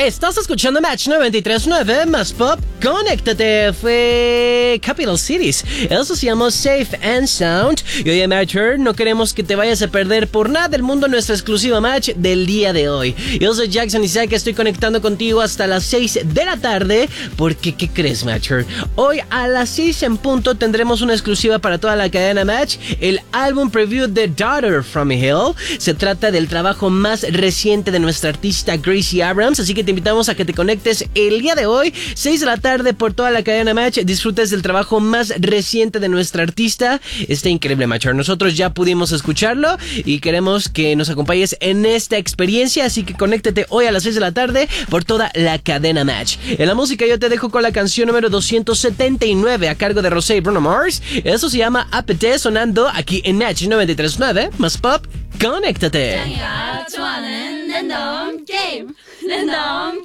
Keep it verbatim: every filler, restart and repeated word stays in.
Estás escuchando Match noventa y tres punto nueve más Pop. Conéctate. Fue Capital Cities. Eso se llama Safe and Sound. Y oye, Matcher, no queremos que te vayas a perder por nada del mundo nuestra exclusiva match del día de hoy. Yo soy Jackson Isaac, estoy conectando contigo hasta las seis de la tarde. Porque, ¿qué crees, Matcher? Hoy a las seis en punto tendremos una exclusiva para toda la cadena Match. El álbum preview de Daughter from a Hill. Se trata del trabajo más reciente de nuestra artista Gracie Abrams. Así que te invitamos a que te conectes el día de hoy, seis de la tarde, por toda la cadena Match. Disfrutes del trabajo más reciente de nuestra artista. Está increíble, Matcher. Nosotros ya pudimos escucharlo y queremos que nos acompañes en esta experiencia. Así que conéctate hoy a las seis de la tarde por toda la cadena Match. En la música yo te dejo con la canción número doscientos setenta y nueve a cargo de Rosé y Bruno Mars. Eso se llama Apete, sonando aquí en Match noventa y tres punto nueve más Pop. Conéctate.